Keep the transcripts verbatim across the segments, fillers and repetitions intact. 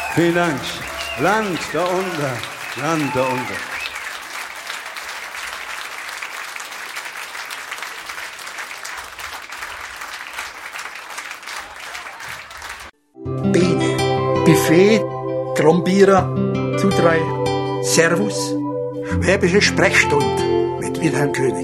Vielen Dank. Land da unten, Land da unten. Biene, Buffet, Trombierer, Zudrei, Servus, Schwäbische Sprechstunde mit Wilhelm König.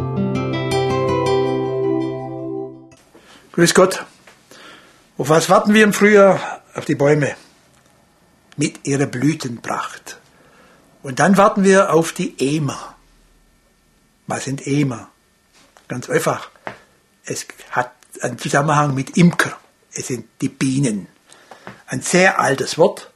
Grüß Gott. Auf was warten wir im Frühjahr? Auf die Bäume mit ihrer Blütenpracht. Und dann warten wir auf die Emer. Was sind Emer? Ganz einfach. Es hat einen Zusammenhang mit Imker. Es sind die Bienen. Ein sehr altes Wort,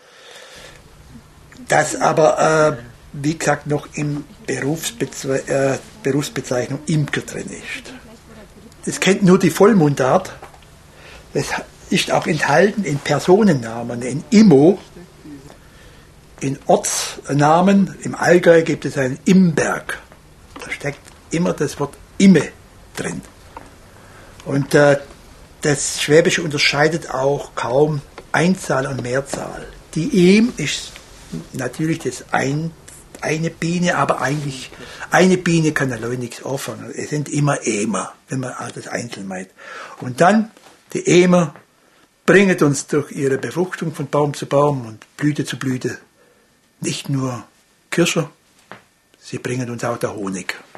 das aber, äh, wie gesagt, noch in Berufsbezwe äh, Berufsbezeichnung Imker drin ist. Das kennt nur die Vollmundart. Das ist auch enthalten in Personennamen, in Immo, in Ortsnamen. Im Allgäu gibt es einen Imberg. Da steckt immer das Wort Imme drin. Und äh, das Schwäbische unterscheidet auch kaum Einzahl und Mehrzahl. Die Em ist natürlich das ein, eine Biene, aber eigentlich eine Biene kann allein nichts anfangen. Es sind immer Emer, wenn man das einzeln meint. Und dann die Emer bringen uns durch ihre Befruchtung von Baum zu Baum und Blüte zu Blüte nicht nur Kirsche, sie bringen uns auch der Honig.